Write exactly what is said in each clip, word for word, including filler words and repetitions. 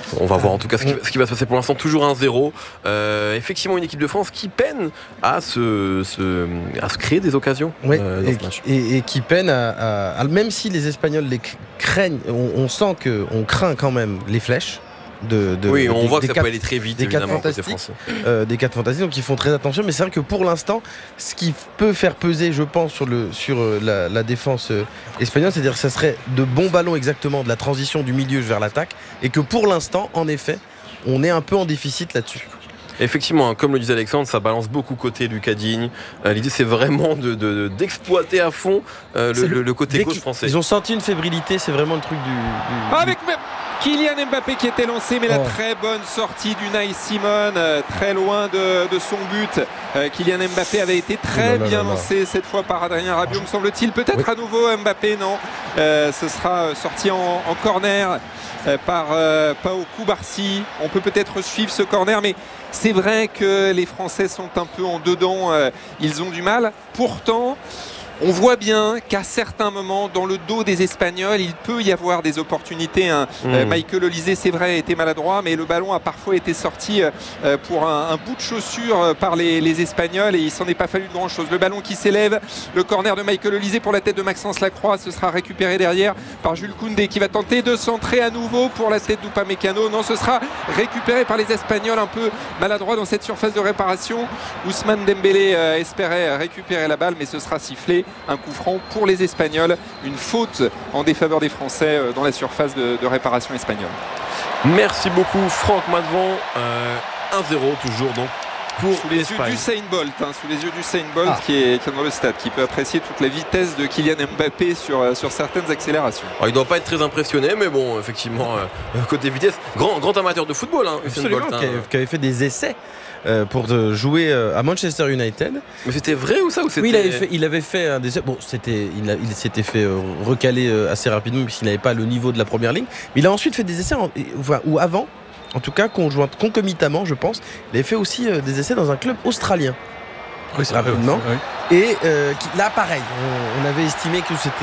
On va voir en tout cas ce qui, ce qui va se passer pour l'instant. Toujours un zéro. Euh, effectivement, une équipe de France qui peine à se, se, à se créer des occasions. Oui, euh, dans et, ce match. et, et qui peine à, à, à. Même si les Espagnols les craignent, on, on sent qu'on craint quand même les flèches. De, de, oui, on des, voit que des ça quatre, peut aller très vite, des quatre évidemment, côté fantastiques, français. Euh, des quatre fantastiques, donc ils font très attention. Mais c'est vrai que pour l'instant, ce qui peut faire peser, je pense, sur, le, sur la, la défense espagnole, c'est-à-dire que ça serait de bons ballons exactement, de la transition du milieu vers l'attaque, et que pour l'instant, en effet, on est un peu en déficit là-dessus. Effectivement, comme le disait Alexandre, ça balance beaucoup côté Lucas Digne. Euh, l'idée, c'est vraiment de, de, d'exploiter à fond euh, le, le, le côté gauche français. Ils ont senti une fébrilité, c'est vraiment le truc du... du, du... Avec même Kylian Mbappé qui était lancé, mais oh. la très bonne sortie d'Unai Simon, euh, très loin de, de son but. Euh, Kylian Mbappé avait été très oh là là bien là là. lancé cette fois par Adrien Rabiot, me semble-t-il. Peut-être oui. à nouveau Mbappé, non. Euh, ce sera sorti en, en corner euh, par euh, Pau Koubarsi. On peut peut-être suivre ce corner, mais c'est vrai que les Français sont un peu en dedans. Euh, ils ont du mal. Pourtant, on voit bien qu'à certains moments, dans le dos des Espagnols, il peut y avoir des opportunités. Hein. Mmh. Euh, Michael Olise, c'est vrai, était maladroit, mais le ballon a parfois été sorti euh, pour un, un bout de chaussure euh, par les, les Espagnols et il s'en est pas fallu de grand-chose. Le ballon qui s'élève, le corner de Michael Olise pour la tête de Maxence Lacroix, ce sera récupéré derrière par Jules Koundé qui va tenter de centrer à nouveau pour la tête d'Upamecano. Non, ce sera récupéré par les Espagnols, un peu maladroit dans cette surface de réparation. Ousmane Dembélé euh, espérait récupérer la balle, mais ce sera sifflé. Un coup franc pour les Espagnols, une faute en défaveur des Français dans la surface de, de réparation espagnole. Merci beaucoup Franck Madvan. euh, un zéro toujours donc pour sous les yeux d'Usain Bolt, hein, sous les yeux d'Usain Bolt ah. qui, est, qui est dans le stade, qui peut apprécier toute la vitesse de Kylian Mbappé sur, sur certaines accélérations. Alors, il ne doit pas être très impressionné, mais bon, effectivement, euh, côté vitesse, grand, grand amateur de football, hein, Usain Bolt, hein. qui, avait, qui avait fait des essais. Euh, pour jouer euh, à Manchester United. Mais c'était vrai ou ça ou c'était... Oui, il avait fait, il avait fait un des... bon, c'était, il, a, il s'était fait euh, recaler euh, assez rapidement puisqu'il n'avait pas le niveau de la première ligne. Mais il a ensuite fait des essais en, enfin, ou avant, en tout cas conjoint, concomitamment, je pense. Il avait fait aussi euh, des essais dans un club australien. Oui, c'est rapidement. Vrai, oui. Et euh, qui, là, pareil, on, on avait estimé que c'était.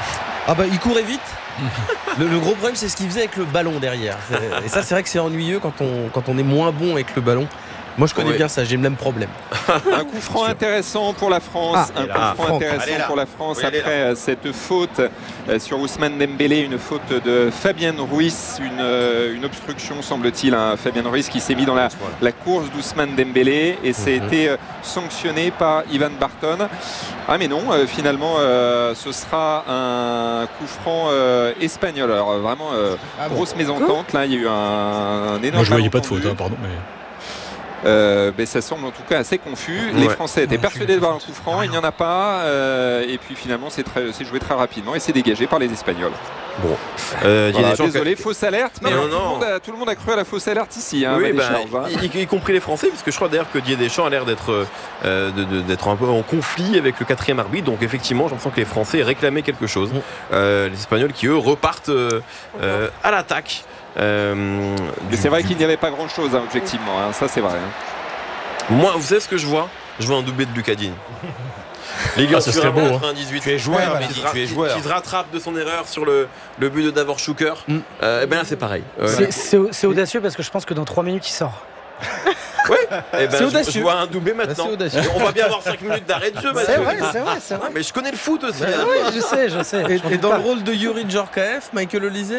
Ah bah, il courait vite. le, le gros problème, c'est ce qu'il faisait avec le ballon derrière. Et ça, c'est vrai que c'est ennuyeux quand on, quand on est moins bon avec le ballon. Moi je connais oui. bien ça, j'ai le même problème. Un coup franc intéressant pour la France, ah, un coup franc Franck. intéressant pour la France oui, après cette faute sur Ousmane Dembélé, une faute de Fabien Ruiz, une, une obstruction semble-t-il, hein. Fabien Ruiz qui s'est mis dans la, la course d'Ousmane Dembélé et c'est mm-hmm. été sanctionné par Ivan Barton. Ah mais non, euh, finalement euh, ce sera un coup franc euh, espagnol. Alors vraiment euh, ah, grosse bon. mésentente, là il y a eu un, un énorme... Moi je voyais pas de faute, hein, pardon. Mais... Euh, mais ça semble en tout cas assez confus. Ouais. Les Français étaient persuadés de voir un coup franc, il n'y en a pas. Euh, et puis finalement, c'est, très, c'est joué très rapidement et c'est dégagé par les Espagnols. Bon, euh, voilà, désolé, que... fausse alerte. Mais non, non, non. Tout, le monde a, tout le monde a cru à la fausse alerte ici. Hein, oui, bah, Charles, hein. y, y compris les Français, parce que je crois d'ailleurs que Didier Deschamps a l'air d'être, euh, de, de, d'être un peu en conflit avec le quatrième arbitre. Donc effectivement, j'ai l'impression que les Français réclamaient quelque chose. Euh, les Espagnols qui eux repartent euh, euh, à l'attaque. Euh, mais c'est vrai qu'il n'y avait pas grand chose, hein, objectivement. Hein, ça, c'est vrai. Hein. Moi, vous savez ce que je vois ? Je vois un doublé de Lucas Digne. Les gars, ah, ça serait beau. quatre-vingt-dix-huit. Tu es joueur, ouais, voilà. qui, tu es joueur. Qui se rattrape de son erreur sur le, le but de Davor Schuker. Mm. Euh, et ben là, c'est pareil. Euh, c'est, c'est, c'est audacieux parce que je pense que dans trois minutes, il sort. Ouais, et ben, c'est audacieux. Je, je vois un doublé maintenant. On va bien avoir cinq minutes d'arrêt de jeu. C'est vrai, c'est vrai, c'est vrai. Ah, mais je connais le foot aussi. Bah, hein. Oui, je sais, je sais. Et, et dans le rôle de Yuri Djorkaeff, Michael Olise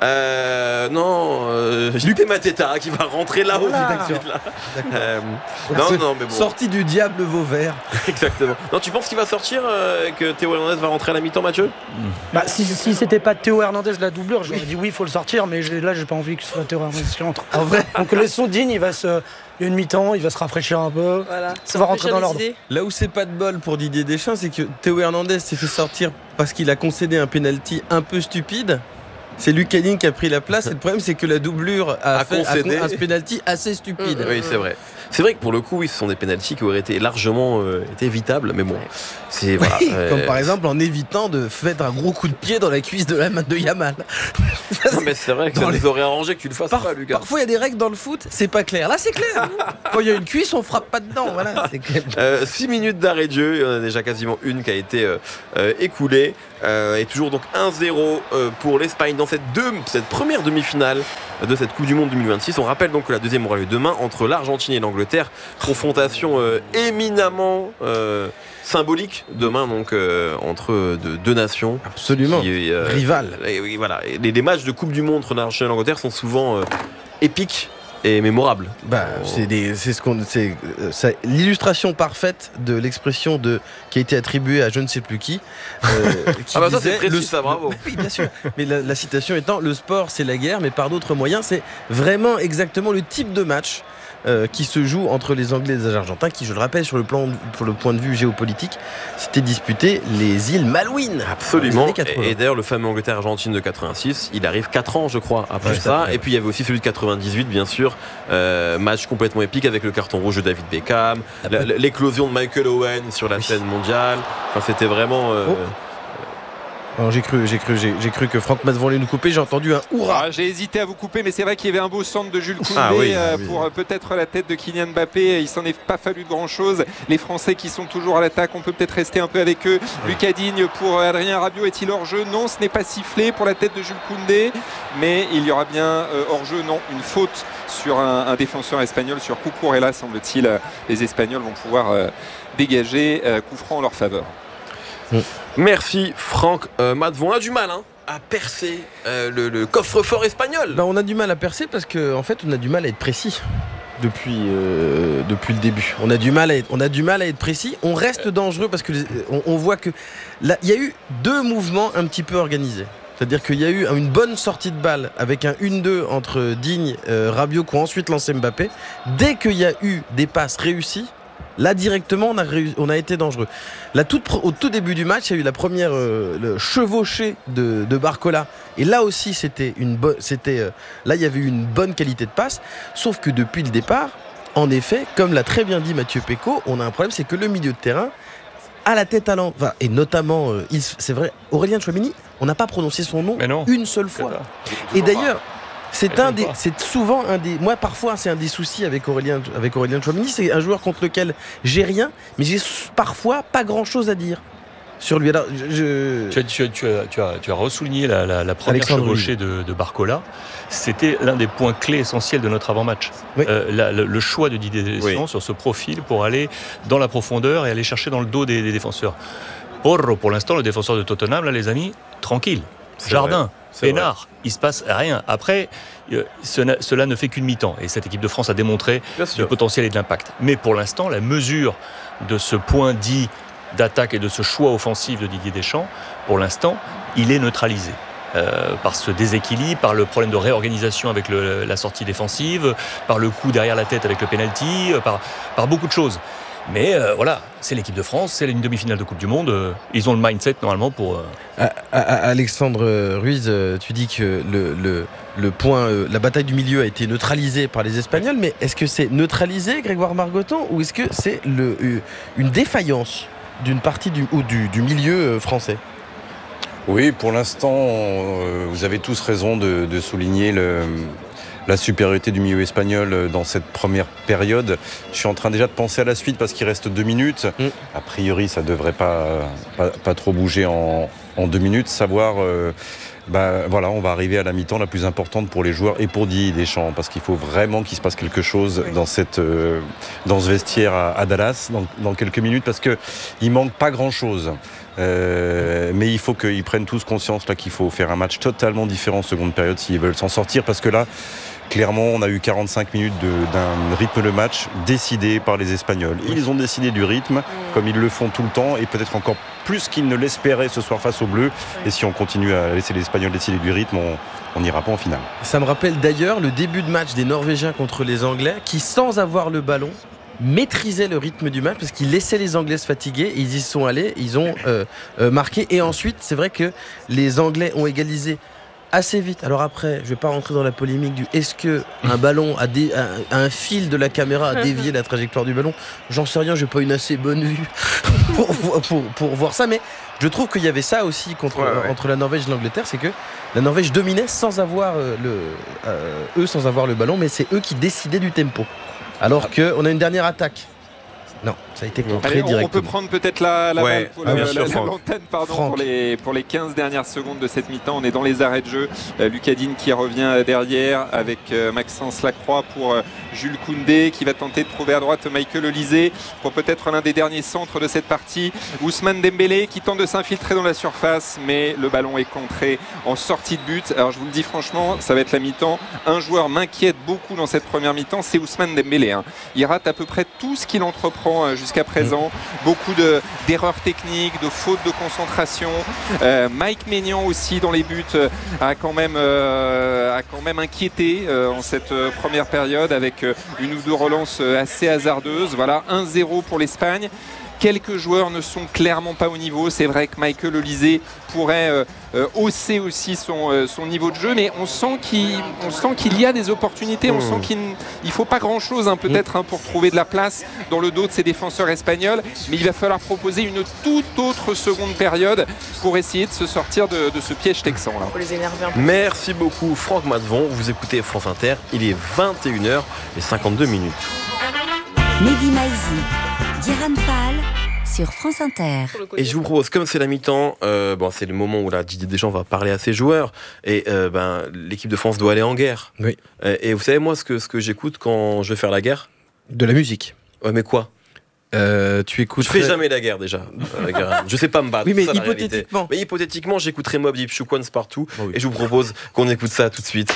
euh, Non, euh, J P Mateta qui va rentrer là au voilà. D'accord. Là. Euh, non, non, mais bon. Sortie du diable Vauvert. Exactement. Non, tu penses qu'il va sortir euh, que Théo Hernandez va rentrer à la mi-temps, Mathieu Bah, si, si c'était pas Théo Hernandez la doublure, j'aurais dit oui, il faut le sortir, mais j'ai, là, j'ai pas envie que ce soit Théo Hernandez qui rentre. En vrai. Donc laissons Digne, il va se. Il y a une mi-temps, il va se rafraîchir un peu. Voilà. Ça va rentrer dans l'ordre. Là où c'est pas de bol pour Didier Deschamps, c'est que Théo Hernandez s'est fait sortir parce qu'il a concédé un penalty un peu stupide. C'est Lucas Digne qui a pris la place. Et le problème, c'est que la doublure a, a fait concédé un penalty assez stupide. Oui, c'est vrai. C'est vrai que pour le coup, oui, ce sont des pénaltys qui auraient été largement euh, été évitables, mais bon, c'est voilà. Oui, euh... Comme par exemple en évitant de faire un gros coup de pied dans la cuisse de la main de Yamal. Non, mais c'est vrai que ça les... nous aurait arrangé que tu le fasses par... pas, Lucas. Parfois, il y a des règles dans le foot, c'est pas clair. Là, c'est clair. Quand il y a une cuisse, on frappe pas dedans. Voilà, c'est clair. Euh, six minutes d'arrêt de jeu, il y en a déjà quasiment une qui a été euh, euh, écoulée. Euh, et toujours donc un zéro euh, pour l'Espagne dans cette, deux, cette première demi-finale de cette Coupe du Monde deux mille vingt-six. On rappelle donc que la deuxième aura lieu demain entre l'Argentine et l'Angleterre. Confrontation euh, éminemment euh, symbolique demain donc euh, entre de, deux nations. Absolument. Qui, euh, Rivales. Et, et, voilà. Et les, les matchs de Coupe du Monde entre l'Argentine et l'Angleterre sont souvent euh, épiques et mémorable. Bah, oh. c'est, des, c'est, ce qu'on, c'est, c'est l'illustration parfaite de l'expression de, qui a été attribuée à je ne sais plus qui. Euh, qui ah bah ça disait, c'est précis, le, ça, bravo. Oui, bien sûr. Mais la, la citation étant, le sport c'est la guerre, mais par d'autres moyens. C'est vraiment exactement le type de match Euh, qui se joue entre les Anglais et les Argentins, qui, je le rappelle, sur le, plan, pour le point de vue géopolitique, s'était disputé les îles Malouines. Absolument. Et, et d'ailleurs, le fameux Angleterre-Argentine de quatre-vingt-six, il arrive quatre ans, je crois, après ouais, ça. Après, et puis, il y avait aussi celui de quatre-vingt-dix-huit, bien sûr. Euh, match complètement épique avec le carton rouge de David Beckham, la, l'éclosion de Michael Owen sur la oui. scène mondiale. Enfin, c'était vraiment... Euh, oh. Alors j'ai cru, j'ai cru, j'ai, j'ai cru que Franck Masvon allait nous couper. J'ai entendu un hurrah. Ah, j'ai hésité à vous couper, mais c'est vrai qu'il y avait un beau centre de Jules Koundé ah, oui, euh, oui. pour euh, peut-être la tête de Kylian Mbappé. Il s'en est pas fallu de grand-chose. Les Français qui sont toujours à l'attaque, on peut peut-être rester un peu avec eux. Oui. Lucas Digne pour Adrien Rabiot est-il hors jeu? Non, ce n'est pas sifflé pour la tête de Jules Koundé, mais il y aura bien euh, hors jeu. Non, une faute sur un, un défenseur espagnol sur Cucurella, semble-t-il. Les Espagnols vont pouvoir euh, dégager euh, coup franc en leur faveur. Mmh. Merci Franck. euh, Masvon a du mal hein, à percer euh, le, le coffre-fort espagnol. Ben, on a du mal à percer parce qu'en en fait on a du mal à être précis depuis, euh, depuis le début. On a, du mal à être, on a du mal à être précis. On reste dangereux parce qu'on on voit que là, il y a eu deux mouvements un petit peu organisés. C'est-à-dire qu'il y a eu une bonne sortie de balle avec un un deux entre Digne, euh, Rabiot qui ont ensuite lancé Mbappé. Dès qu'il y a eu des passes réussies, là directement on a, réussi, on a été dangereux. Là, tout, au tout début du match, il y a eu la première euh, le chevauchée de, de Barcola. Et là aussi c'était une bonne, c'était euh, là il y avait eu une bonne qualité de passe. Sauf que depuis le départ, en effet, comme l'a très bien dit Mathieu Pécaud, on a un problème, c'est que le milieu de terrain a la tête à l'envers. Enfin, et notamment, euh, il, c'est vrai, Aurélien Tchouaméni, on n'a pas prononcé son nom une seule fois. Et d'ailleurs. C'est, un des, c'est souvent un des. Moi, parfois, c'est un des soucis avec Aurélien, avec Aurélien Tchouaméni. C'est un joueur contre lequel j'ai rien, mais j'ai parfois pas grand-chose à dire sur lui. Alors, je... tu, as, tu, as, tu, as, tu, as, tu as ressouligné la, la, la première chevauchée de, de Barcola. C'était l'un des points clés essentiels de notre avant-match. Oui. Euh, la, le, le choix de Didier Deschamps oui. sur ce profil pour aller dans la profondeur et aller chercher dans le dos des, des défenseurs. Porro, pour l'instant, le défenseur de Tottenham, là, les amis, tranquille. C'est Jardin, Pénard, il se passe rien. Après, euh, cela, cela ne fait qu'une mi-temps. Et cette équipe de France a démontré le potentiel et de l'impact. Mais pour l'instant, la mesure de ce point dit d'attaque et de ce choix offensif de Didier Deschamps, pour l'instant, il est neutralisé. Euh, par ce déséquilibre, par le problème de réorganisation avec le, la sortie défensive, par le coup derrière la tête avec le penalty, par, par beaucoup de choses. Mais euh, voilà, c'est l'équipe de France, c'est une demi-finale de Coupe du Monde. Euh, ils ont le mindset normalement pour. Euh... À, à, Alexandre Ruiz, tu dis que le, le, le point, euh, la bataille du milieu a été neutralisée par les Espagnols, mais est-ce que c'est neutralisé, Grégoire Margoton, ou est-ce que c'est le, une défaillance d'une partie du, ou du, du milieu français? Oui, pour l'instant, euh, vous avez tous raison de, de souligner le. la supériorité du milieu espagnol dans cette première période. Je suis en train déjà de penser à la suite parce qu'il reste deux minutes. Mm. A priori, ça ne devrait pas, pas, pas trop bouger en, en deux minutes. Savoir, euh, bah, voilà, on va arriver à la mi-temps la plus importante pour les joueurs et pour Didier Deschamps parce qu'il faut vraiment qu'il se passe quelque chose oui. dans, cette, euh, dans ce vestiaire à, à Dallas dans, dans quelques minutes parce qu'il ne manque pas grand-chose. Euh, mais il faut qu'ils prennent tous conscience là, qu'il faut faire un match totalement différent en seconde période s'ils veulent s'en sortir parce que là clairement on a eu quarante-cinq minutes de, d'un rythme de match décidé par les Espagnols. Ils ont décidé du rythme comme ils le font tout le temps et peut-être encore plus qu'ils ne l'espéraient ce soir face aux Bleus. Et si on continue à laisser les Espagnols décider du rythme, on on n'ira pas en finale. Ça me rappelle d'ailleurs le début de match des Norvégiens contre les Anglais qui sans avoir le ballon maîtrisaient le rythme du match parce qu'ils laissaient les Anglais se fatiguer, ils y sont allés, ils ont euh, euh, marqué et ensuite c'est vrai que les Anglais ont égalisé assez vite. Alors après, je vais pas rentrer dans la polémique du est-ce que un ballon a, dé, a, a un fil de la caméra a dévié la trajectoire du ballon, j'en sais rien, j'ai pas une assez bonne vue pour, pour, pour voir ça, mais je trouve qu'il y avait ça aussi contre, ouais, ouais. entre la Norvège et l'Angleterre, c'est que la Norvège dominait sans avoir euh, le, euh, eux sans avoir le ballon, mais c'est eux qui décidaient du tempo. Alors qu'on a une dernière attaque Non, ça a été contré Allez, directement. On peut prendre peut-être la, la, ouais, pour, ah, la, sûr, la, la l'antenne pardon, pour, les, pour les quinze dernières secondes de cette mi-temps. On est dans les arrêts de jeu. Euh, Lucadine qui revient derrière avec euh, Maxence Lacroix pour euh, Jules Koundé qui va tenter de trouver à droite Michael Olysée pour peut-être l'un des derniers centres de cette partie. Ousmane Dembélé qui tente de s'infiltrer dans la surface, mais le ballon est contré en sortie de but. Alors je vous le dis franchement, ça va être la mi-temps. Un joueur m'inquiète beaucoup dans cette première mi-temps, c'est Ousmane Dembélé. Hein. Il rate à peu près tout ce qu'il entreprend jusqu'à présent. Beaucoup de, d'erreurs techniques, de fautes de concentration. Euh, Mike Maignan aussi dans les buts euh, a, quand même, euh, a quand même inquiété euh, en cette euh, première période avec euh, une ou deux relances euh, assez hasardeuses. Voilà, un zéro pour l'Espagne. Quelques joueurs ne sont clairement pas au niveau. C'est vrai que Michael Olysée pourrait euh, euh, hausser aussi son, euh, son niveau de jeu, mais on sent qu'il, on sent qu'il y a des opportunités. On sent qu'il ne faut pas grand-chose hein, peut-être hein, pour trouver de la place dans le dos de ces défenseurs espagnols. Mais il va falloir proposer une toute autre seconde période pour essayer de se sortir de, de ce piège texan. Là. Faut les énerver un peu. Merci beaucoup Franck Matvon. Vous écoutez France Inter. Il est vingt et une heures cinquante-deux minutes. Mehdi Maizi, Diran Fall sur France Inter. Et je vous propose, comme c'est la mi-temps, euh, bon, c'est le moment où là, Didier Deschamps va parler à ses joueurs. Et euh, ben, l'équipe de France doit aller en guerre. Oui. Et, et vous savez, moi, ce que, ce que j'écoute quand je vais faire la guerre ? De la musique. Ouais, mais quoi ? Euh, tu écoutes. Je fais jamais la guerre déjà. La guerre. Je sais pas me battre. Oui, mais ça, hypothétiquement. Mais hypothétiquement, j'écouterai Mobb Deep, Shook Ones partout. Oh oui. Et je vous propose qu'on écoute ça tout de suite.